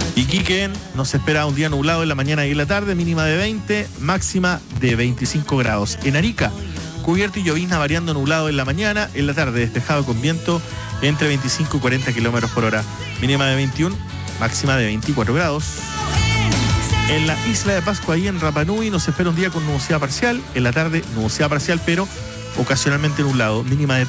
Iquique nos espera un día nublado en la mañana y en la tarde, mínima de 20, máxima de 25 grados. En Arica, cubierto y llovizna variando nublado en la mañana, en la tarde despejado con viento entre 25 y 40 kilómetros por hora, mínima de 21, máxima de 24 grados. En la isla de Pascua, ahí en Rapa Nui, nos espera un día con nubosidad parcial, en la tarde nubosidad parcial, pero ocasionalmente nublado, mínima de